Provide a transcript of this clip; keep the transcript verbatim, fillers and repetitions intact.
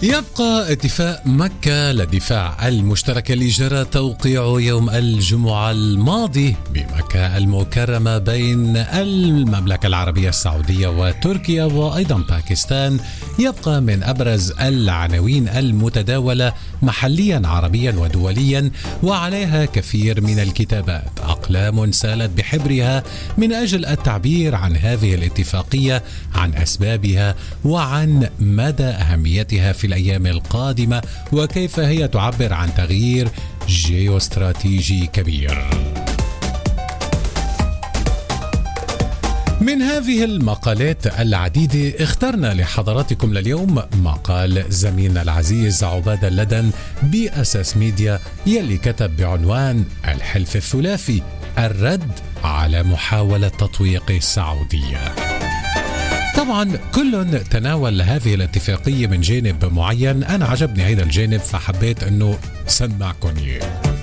يبقى اتفاق مكة للدفاع المشترك اللي جرى توقيعه يوم الجمعة الماضي بمكة المكرمة بين المملكة العربية السعودية وتركيا وأيضا باكستان يبقى من أبرز العناوين المتداولة محليا عربيا ودوليا، وعليها كثير من الكتابات. أقلام سالت بحبرها من أجل التعبير عن هذه الاتفاقية، عن أسبابها وعن مدى أهميتها في الأيام القادمة، وكيف هي تعبر عن تغيير جيوستراتيجي كبير. من هذه المقالات العديدة اخترنا لحضراتكم لليوم مقال زميلنا العزيز عبادة اللدن بأساس ميديا يلي كتب بعنوان الحلف الثلاثي، الرد على محاولة تطويق السعودية. طبعا كل تناول هذه الاتفاقية من جانب معين، أنا عجبني هذا الجانب فحبيت أنه سمعكم إياه.